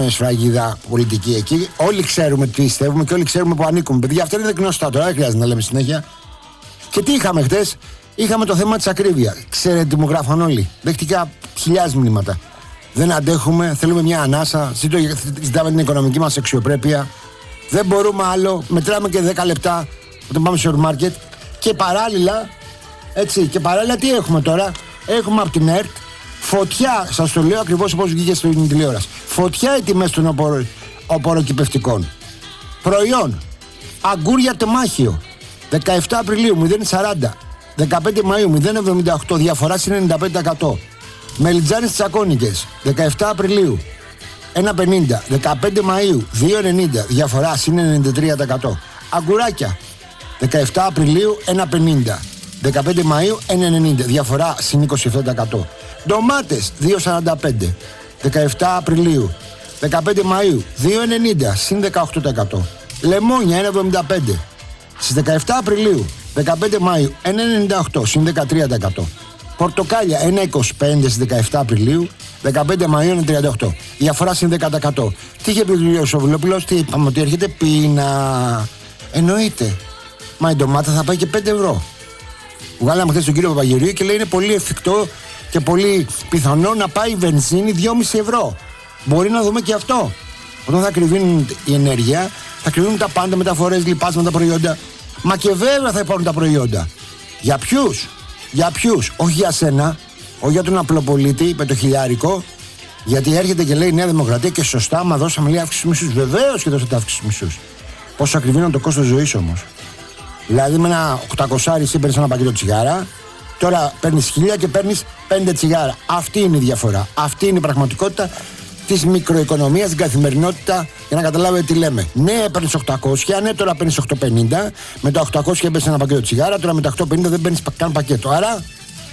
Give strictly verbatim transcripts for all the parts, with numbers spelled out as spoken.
σφραγίδα πολιτική εκεί. Όλοι ξέρουμε τι πιστεύουμε και όλοι ξέρουμε που ανήκουμε. Παιδιά, αυτά είναι γνωστά τώρα, δεν χρειάζεται να λέμε συνέχεια. Και τι είχαμε χτες? Είχαμε το θέμα της ακρίβειας. Ξέρετε τι μου γράφαν όλοι? Δέχτηκα χιλιάδες μηνύματα. Δεν αντέχουμε, θέλουμε μια ανάσα. Ζητάμε την οικονομική μας αξιοπρέπεια. Δεν μπορούμε άλλο. Μετράμε και δέκα λεπτά όταν πάμε στο σούπερ μάρκετ. Και παράλληλα, έτσι, και παράλληλα τι έχουμε τώρα? Έχουμε από την ΕΡΤ φωτιά, σας το λέω ακριβώς όπως βγήκε στην τηλεόραση. Φωτιά οι τιμές των οπορο, οποροκυπευτικών. Προϊόν. Αγκούρια τεμάχιο. δεκαεπτά Απριλίου μηδέν κόμμα σαράντα. δεκαπέντε Μαΐου μηδέν κόμμα εβδομήντα οκτώ. Διαφορά είναι ενενήντα πέντε τοις εκατό. Μελιτζάνες τσακώνικες. δεκαεπτά Απριλίου ένα κόμμα πενήντα. δεκαπέντε Μαΐου δύο κόμμα ενενήντα. Διαφορά είναι ενενήντα τρία τοις εκατό. Αγκουράκια. δεκαεπτά Απριλίου ένα κόμμα πενήντα. δεκαπέντε Μαΐου ένα κόμμα ενενήντα. Διαφορά είναι είκοσι επτά τοις εκατό. Ντομάτες δύο κόμμα σαράντα πέντε. δεκαεπτά Απριλίου. δεκαπέντε Μαΐου δύο κόμμα ενενήντα. Συν δεκαοκτώ τοις εκατό. Λεμόνια ένα κόμμα εβδομήντα πέντε. Στις δεκαεπτά Απριλίου. δεκαπέντε Μαΐου ένα κόμμα ενενήντα οκτώ. Συν δεκατρία τοις εκατό. Πορτοκάλια ένα κόμμα είκοσι πέντε στις δεκαεπτά Απριλίου. δεκαπέντε Μαΐου ένα κόμμα τριάντα οκτώ. Διαφορά είναι δέκα τοις εκατό. Τι είχε πει ο κ. Σοβουλόπουλος? Τι είπαμε? Ότι έρχεται πείνα. Εννοείται. Μα η ντομάτα θα πάει και πέντε ευρώ. Βγάλαμε χθες τον κύριο Παπαγεωργίου και λέει είναι πολύ εφικτό και πολύ πιθανό να πάει η βενζίνη δυόμισι ευρώ. Μπορεί να δούμε και αυτό. Όταν θα κρυβίνουν η ενέργεια, θα κρυβίνουν τα πάντα, μεταφορές, λοιπάσματα, προϊόντα. Μα και βέβαια θα υπάρχουν τα προϊόντα. Για ποιους? Για ποιους? Όχι για σένα, όχι για τον απλό πολίτη με το χιλιάρικο. Γιατί έρχεται και λέει η Νέα Δημοκρατία και σωστά, μα δώσαμε λέει αύξηση μισούς. Βεβαίως και δώσατε αύξηση μισούς. Πόσο ακριβίνουν το κόστος ζωής όμως. Δηλαδή με ένα οκτακόσια εσύ παίρνεις ένα πακέτο τσιγάρα, τώρα παίρνεις χίλια και παίρνεις πέντε τσιγάρα. Αυτή είναι η διαφορά. Αυτή είναι η πραγματικότητα της μικροοικονομίας, την καθημερινότητα, για να καταλάβετε τι λέμε. Ναι, παίρνεις οκτακόσια, ναι, τώρα παίρνεις οκτακόσια πενήντα. Με τα οκτακόσια παίρνεις ένα πακέτο τσιγάρα, τώρα με τα οκτακόσια πενήντα δεν παίρνεις καν πακέτο. Άρα.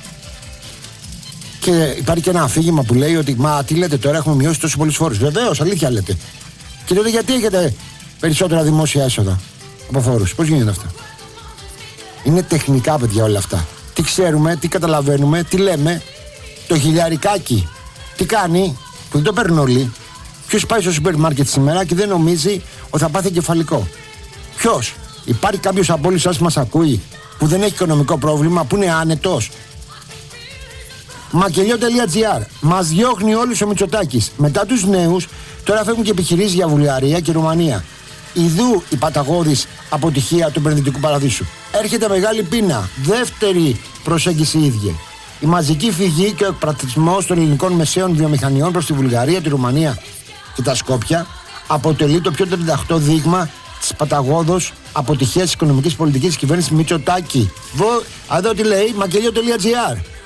Και υπάρχει και ένα αφήγημα που λέει ότι μα τι λέτε τώρα, έχουμε μειώσει τόσους πολλούς φόρους. Βεβαίως, αλήθεια λέτε. Και τότε γιατί έχετε περισσότερα δημόσια έσοδα από φόρους? Πώς γίνεται αυτά? Είναι τεχνικά, παιδιά, όλα αυτά. Τι ξέρουμε, τι καταλαβαίνουμε, τι λέμε. Το χιλιαρικάκι τι κάνει, που δεν το παίρνουν όλοι. Ποιος πάει στο σούπερ μάρκετ σήμερα και δεν νομίζει ότι θα πάθει κεφαλικό? Ποιος? Υπάρχει κάποιος από όλους σας μας ακούει που δεν έχει οικονομικό πρόβλημα, που είναι άνετος? Μακελιό τελεία τζι άρ. Μας διώχνει όλους ο Μητσοτάκης. Μετά τους νέους, τώρα φεύγουν και επιχειρήσεις για Βουλγαρία και Ρουμανία. Ιδού η παταγώδης αποτυχία του επενδυτικού παραδείσου. Έρχεται μεγάλη πείνα. Δεύτερη προσέγγιση ίδια. Η μαζική φυγή και ο εκπρατισμός των ελληνικών μεσαίων βιομηχανιών προς τη Βουλγαρία, τη Ρουμανία και τα Σκόπια αποτελεί το πιο τρενταχτό δείγμα της παταγώδος αποτυχίας της οικονομικής πολιτικής της κυβέρνησης Μητσοτάκη. Εδώ τι λέει, μακελιό τελεία τζι άρ.